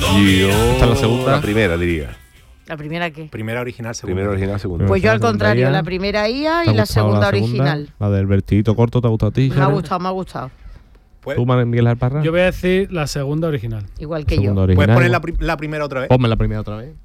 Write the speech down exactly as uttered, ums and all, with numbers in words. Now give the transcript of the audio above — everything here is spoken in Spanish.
Yo ¿Esta es la segunda? La primera, diría. ¿La primera qué? Primera original, segunda. Primera original, segunda. Pues yo al Segunda contrario, I A. la primera I A ¿Te ha y la gustado segunda la segunda? original. La del vertidito corto, ¿te ha gustado a ti? Me ha Sharon? gustado, me ha gustado. ¿Puedes, ¿Tú, Miguel Alparra? Yo voy a decir la segunda original. Igual que Segunda yo. original. ¿Puedes poner la, pri- la primera otra vez? Ponme la primera otra vez.